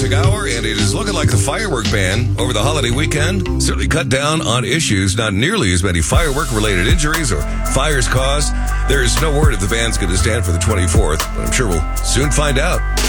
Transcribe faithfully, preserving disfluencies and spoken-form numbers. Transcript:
music hour, and it is looking like the firework ban over the holiday weekend certainly cut down on issues. Not nearly as many firework-related injuries or fires caused. There is no word if the ban's going to stand for the twenty-fourth, but I'm sure we'll soon find out.